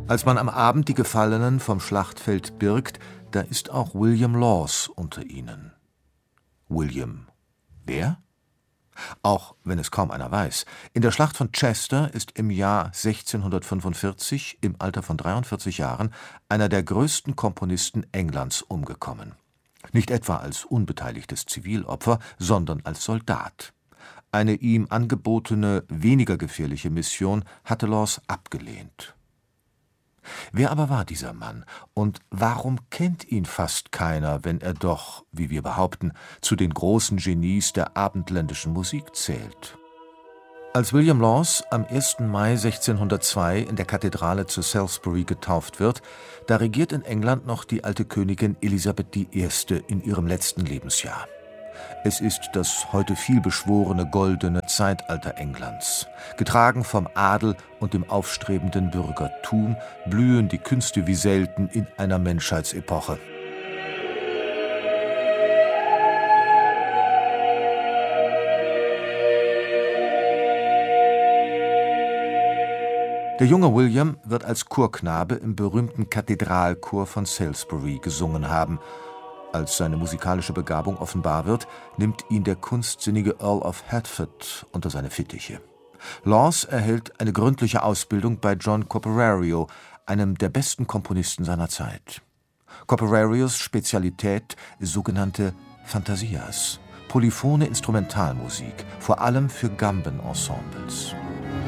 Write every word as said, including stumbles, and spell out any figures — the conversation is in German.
Als man am Abend die Gefallenen vom Schlachtfeld birgt, da ist auch William Laws unter ihnen. William wer? Auch wenn es kaum einer weiß. In der Schlacht von Chester ist im Jahr sechzehnhundertfünfundvierzig, im Alter von dreiundvierzig Jahren, einer der größten Komponisten Englands umgekommen. Nicht etwa als unbeteiligtes Zivilopfer, sondern als Soldat. Eine ihm angebotene, weniger gefährliche Mission hatte Laws abgelehnt. Wer aber war dieser Mann und warum kennt ihn fast keiner, wenn er doch, wie wir behaupten, zu den großen Genies der abendländischen Musik zählt? Als William Laws am ersten Mai sechzehnhundertzwei in der Kathedrale zu Salisbury getauft wird, da regiert in England noch die alte Königin Elisabeth die Erste in ihrem letzten Lebensjahr. Es ist das heute vielbeschworene goldene Zeitalter Englands. Getragen vom Adel und dem aufstrebenden Bürgertum blühen die Künste wie selten in einer Menschheitsepoche. Der junge William wird als Chorknabe im berühmten Kathedralchor von Salisbury gesungen haben. Als seine musikalische Begabung offenbar wird, nimmt ihn der kunstsinnige Earl of Hertford unter seine Fittiche. Laws erhält eine gründliche Ausbildung bei John Coprario, einem der besten Komponisten seiner Zeit. Coprarios Spezialität sogenannte Fantasias, polyphone Instrumentalmusik, vor allem für Gambenensembles.